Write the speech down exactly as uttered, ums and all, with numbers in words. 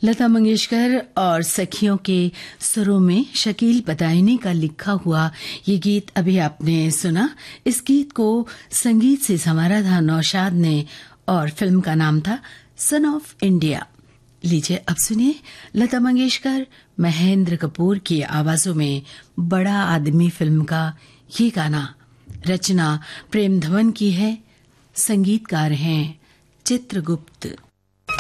लता मंगेशकर और सखियों के सुरों में शकील पदाइनी का लिखा हुआ ये गीत अभी आपने सुना। इस गीत को संगीत से संवारा था नौशाद ने और फिल्म का नाम था सन ऑफ इंडिया। लीजिए अब सुनिए लता मंगेशकर महेंद्र कपूर की आवाजों में बड़ा आदमी फिल्म का ये गाना। रचना प्रेम धवन की है, संगीतकार हैं चित्रगुप्त।